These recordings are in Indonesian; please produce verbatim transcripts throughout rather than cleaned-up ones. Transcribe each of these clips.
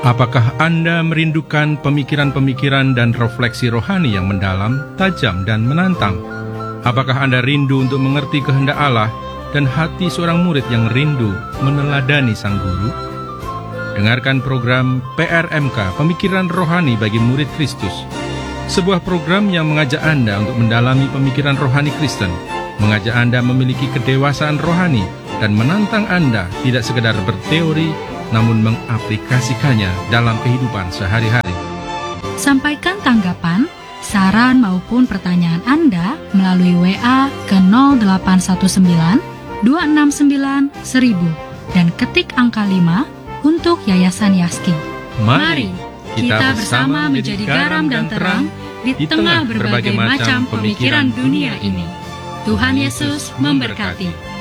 Apakah Anda merindukan pemikiran-pemikiran dan refleksi rohani yang mendalam, tajam, dan menantang? Apakah Anda rindu untuk mengerti kehendak Allah dan hati seorang murid yang rindu meneladani Sang Guru? Dengarkan program P R M K, Pemikiran Rohani bagi Murid Kristus. Sebuah program yang mengajak Anda untuk mendalami pemikiran rohani Kristen, mengajak Anda memiliki kedewasaan rohani, dan menantang Anda tidak sekedar berteori, namun mengaplikasikannya dalam kehidupan sehari-hari. Sampaikan tanggapan, saran maupun pertanyaan Anda melalui W A ke nol delapan satu sembilan dua enam sembilan seribu dan ketik angka lima untuk Yayasan Yaski. Mari kita bersama menjadi garam dan terang di tengah berbagai macam pemikiran dunia ini. Tuhan Yesus memberkati.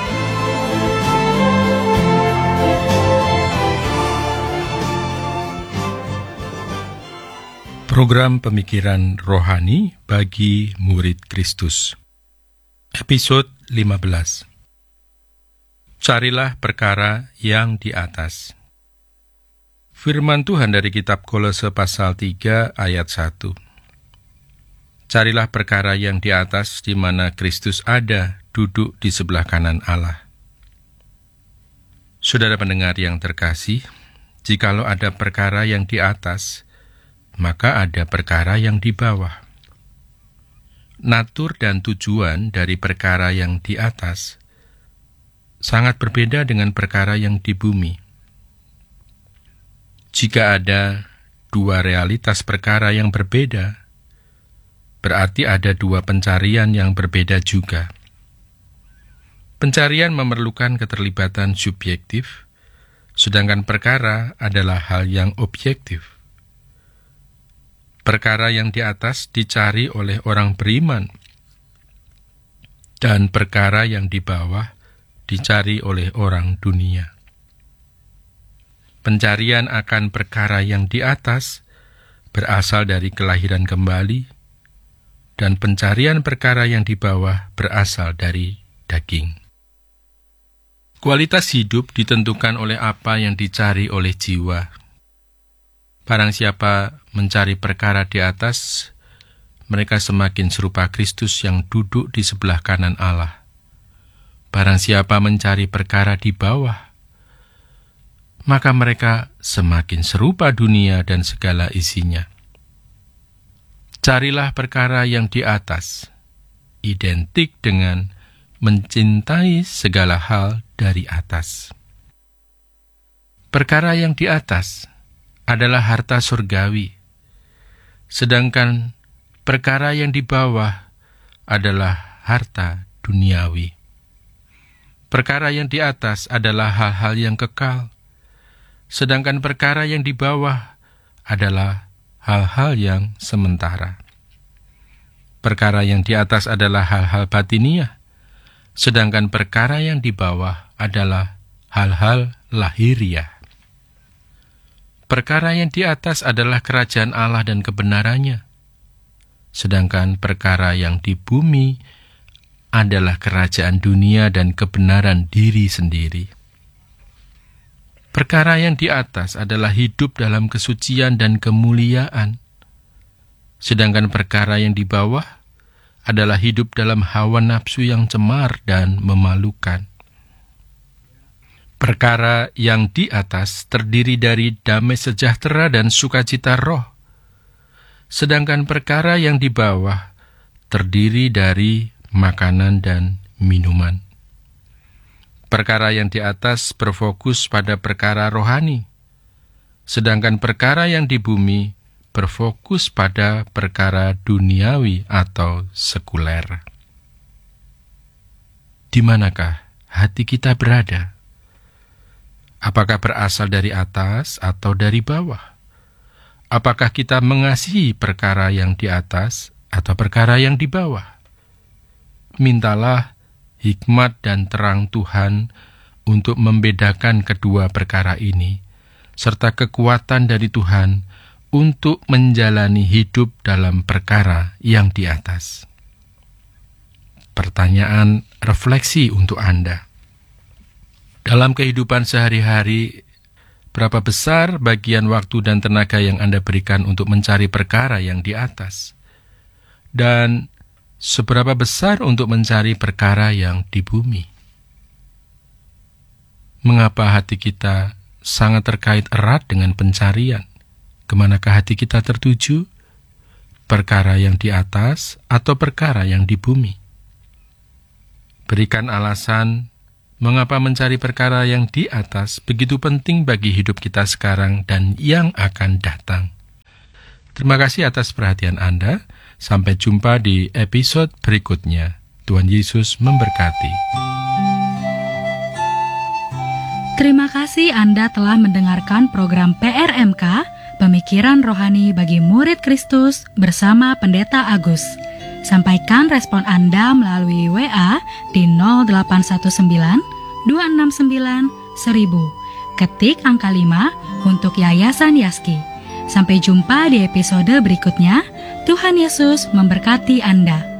Program Pemikiran Rohani bagi Murid Kristus. Episode lima belas. Carilah perkara yang di atas. Firman Tuhan dari kitab Kolose pasal tiga ayat satu. Carilah perkara yang di atas di mana Kristus ada, duduk di sebelah kanan Allah. Saudara pendengar yang terkasih, jikalau ada perkara yang di atas, maka ada perkara yang di bawah. Natur dan tujuan dari perkara yang di atas sangat berbeda dengan perkara yang di bumi. Jika ada dua realitas perkara yang berbeda, berarti ada dua pencarian yang berbeda juga. Pencarian memerlukan keterlibatan subjektif, sedangkan perkara adalah hal yang objektif. Perkara yang di atas dicari oleh orang beriman, dan perkara yang di bawah dicari oleh orang dunia. Pencarian akan perkara yang di atas berasal dari kelahiran kembali, dan pencarian perkara yang di bawah berasal dari daging. Kualitas hidup ditentukan oleh apa yang dicari oleh jiwa. Barang siapa mencari perkara di atas, mereka semakin serupa Kristus yang duduk di sebelah kanan Allah. Barang siapa mencari perkara di bawah, maka mereka semakin serupa dunia dan segala isinya. Carilah perkara yang di atas, identik dengan mencintai segala hal dari atas. Perkara yang di atas adalah harta surgawi, sedangkan perkara yang di bawah adalah harta duniawi. Perkara yang di atas adalah hal-hal yang kekal, sedangkan perkara yang di bawah adalah hal-hal yang sementara. Perkara yang di atas adalah hal-hal batiniah, sedangkan perkara yang di bawah adalah hal-hal lahiriah. Perkara yang di atas adalah kerajaan Allah dan kebenarannya, sedangkan perkara yang di bumi adalah kerajaan dunia dan kebenaran diri sendiri. Perkara yang di atas adalah hidup dalam kesucian dan kemuliaan, sedangkan perkara yang di bawah adalah hidup dalam hawa nafsu yang cemar dan memalukan. Perkara yang di atas terdiri dari damai sejahtera dan sukacita roh, sedangkan perkara yang di bawah terdiri dari makanan dan minuman. Perkara yang di atas berfokus pada perkara rohani, sedangkan perkara yang di bumi berfokus pada perkara duniawi atau sekuler. Di manakah hati kita berada? Apakah berasal dari atas atau dari bawah? Apakah kita mengasihi perkara yang di atas atau perkara yang di bawah? Mintalah hikmat dan terang Tuhan untuk membedakan kedua perkara ini, serta kekuatan dari Tuhan untuk menjalani hidup dalam perkara yang di atas. Pertanyaan refleksi untuk Anda. Dalam kehidupan sehari-hari, Berapa besar bagian waktu dan tenaga yang Anda berikan untuk mencari perkara yang di atas? Dan seberapa besar untuk mencari perkara yang di bumi? Mengapa hati kita sangat terkait erat dengan pencarian? Kemanakah hati kita tertuju? Perkara yang di atas atau perkara yang di bumi? Berikan alasan mengapa mencari perkara yang di atas begitu penting bagi hidup kita sekarang dan yang akan datang. Terima kasih atas perhatian Anda. Sampai jumpa di episode berikutnya. Tuhan Yesus memberkati. Terima kasih Anda telah mendengarkan program P R M K, Pemikiran Rohani bagi Murid Kristus bersama Pendeta Agus. Sampaikan respon Anda melalui W A di nol delapan satu sembilan dua enam sembilan seribu. Ketik angka lima untuk Yayasan Yaski. Sampai jumpa di episode berikutnya. Tuhan Yesus memberkati Anda.